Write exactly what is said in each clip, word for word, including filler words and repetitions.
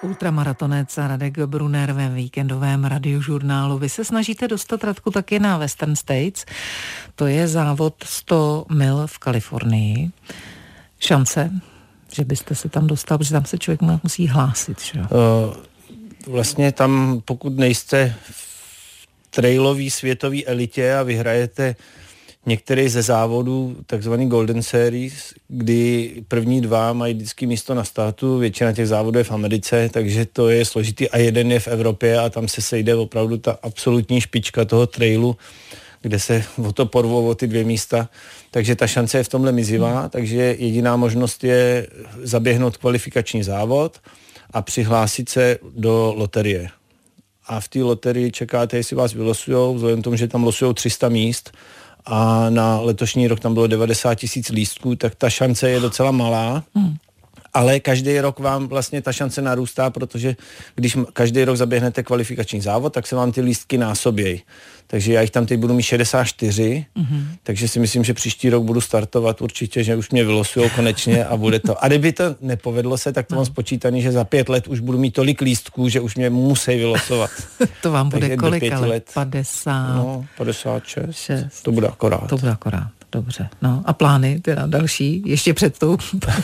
Ultramaratonec Radek Brunner ve víkendovém radiožurnálu. Vy se snažíte dostat, Radku, taky na Western States. To je závod sto mil v Kalifornii. Šance, že byste se tam dostal, protože tam se člověk musí hlásit, že? Uh, vlastně tam, pokud nejste v trailový světový elitě a vyhrajete některý ze závodů, takzvaný Golden Series, kdy první dva mají vždycky místo na startu, většina těch závodů je v Americe, takže to je složitý a jeden je v Evropě a tam se sejde opravdu ta absolutní špička toho trailu, kde se o to porvou o ty dvě místa, takže ta šance je v tomhle mizivá, hmm. takže jediná možnost je zaběhnout kvalifikační závod a přihlásit se do loterie. A v té loterii čekáte, jestli vás vylosujou, vzhledem tomu, že tam losujou tři sta míst, a na letošní rok tam bylo devadesát tisíc lístků, tak ta šance je docela malá, hmm. ale každý rok vám vlastně ta šance narůstá, protože když každý rok zaběhnete kvalifikační závod, tak se vám ty lístky násobějí. Takže já jich tam teď budu mít šedesát čtyři, mm-hmm. takže si myslím, že příští rok budu startovat určitě, že už mě vylosujou konečně a bude to. A kdyby to nepovedlo se, tak to mám spočítaný, že za pět let už budu mít tolik lístků, že už mě musí vylosovat. To vám bude takže kolik, ale let, padesát? No, padesát šest. šest. To bude akorát. To bude akorát, dobře. No a plány teda další, ještě před tou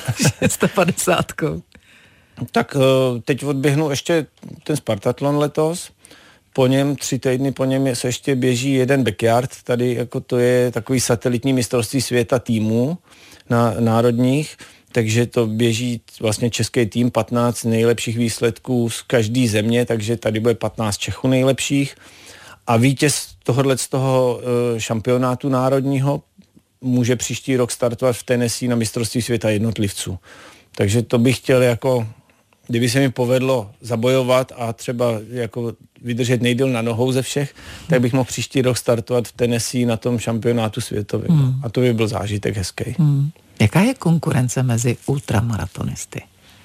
šestapadesátkou. Tak teď odběhnu ještě ten Spartatlon letos. Po něm, tři týdny po něm se ještě běží jeden backyard, tady jako to je takový satelitní mistrovství světa týmů na národních, takže to běží vlastně český tým, patnáct nejlepších výsledků z každé země, takže tady bude patnáct Čechů nejlepších a vítěz tohohle z toho šampionátu národního může příští rok startovat v Tennessee na mistrovství světa jednotlivců. Takže to bych chtěl jako, kdyby se mi povedlo zabojovat a třeba jako vydržet nejdýl na nohou ze všech, tak bych mohl příští rok startovat v Tennessee na tom šampionátu světovém. Hmm. A to by byl zážitek hezký. Hmm. Jaká je konkurence mezi ultramaratonisty?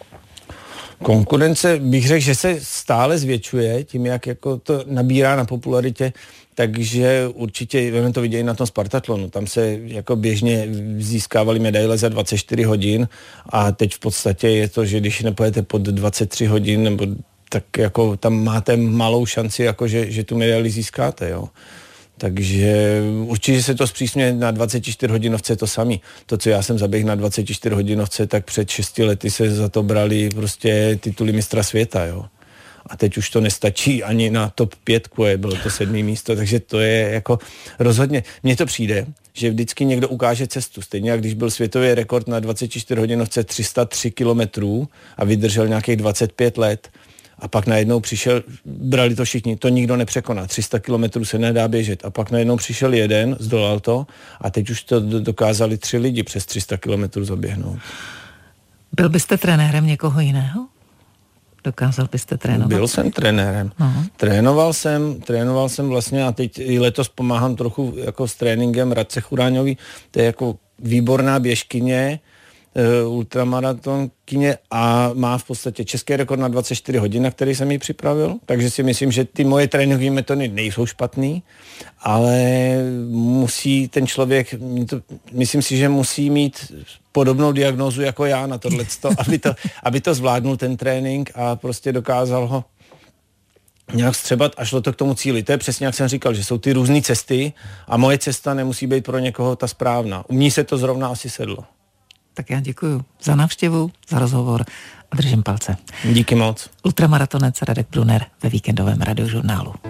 Konkurence, bych řekl, že se stále zvětšuje tím, jak jako to nabírá na popularitě, takže určitě, jsme to viděli na tom Spartatlonu, tam se jako běžně získávali medaile za dvacet čtyři hodin a teď v podstatě je to, že když nepojete pod dvacet tři hodin, nebo tak jako tam máte malou šanci, jako že, že tu medaili získáte, jo. Takže určitě se to zpřísňuje na dvacet čtyři hodinovce to samý. To, co já jsem zaběhl na dvacet čtyři hodinovce, tak před šesti lety se za to brali prostě tituly mistra světa, jo. A teď už to nestačí ani na top pětku, je, bylo to sedmý místo, takže to je jako rozhodně, mně to přijde, že vždycky někdo ukáže cestu, stejně jak když byl světový rekord na dvacet čtyři hodinovce tři sta tři kilometrů a vydržel nějakých dvacet pět let a pak najednou přišel, brali to všichni, to nikdo nepřekoná, tři sta kilometrů se nedá běžet a pak najednou přišel jeden, zdolal to a teď už to dokázali tři lidi přes tři sta kilometrů zaběhnout. Byl byste trenérem někoho jiného? Dokázal byste trénovat? Byl jsem trenérem. Aha. Trénoval jsem, trénoval jsem vlastně a teď i letos pomáhám trochu jako s tréninkem Radce Churáňový, to je jako výborná běžkyně, uh, ultramaratonkyně a má v podstatě český rekord na dvacet čtyři hodin, na který jsem ji připravil, takže si myslím, že ty moje tréninkové metody nejsou špatný, ale musí ten člověk, myslím si, že musí mít podobnou diagnózu jako já na tohleto, aby to, aby to zvládnul ten trénink a prostě dokázal ho nějak střebat a šlo to k tomu cíli. To je přesně, jak jsem říkal, že jsou ty různé cesty a moje cesta nemusí být pro někoho ta správná. U mně se to zrovna asi sedlo. Tak já děkuju za návštěvu, za rozhovor a držím palce. Díky moc. Ultramaratonec Radek Brunner ve víkendovém radiožurnálu.